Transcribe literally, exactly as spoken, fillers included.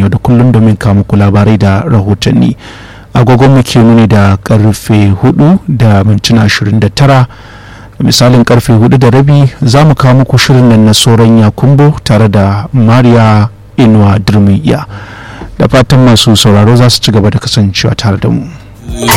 yau da kullum domin kawo muku labarai da rahotanni. Agogon mu ke nuni da karfe hudu da mintuna ashirin da tara, misalin karfe hudu da rabi za mu kawo muku shirin nan na soron yakumbo tare da Mariya Inuwa Durmiya. Da fatan masu sauraro za su ci gaba da kasancewa tare da mu.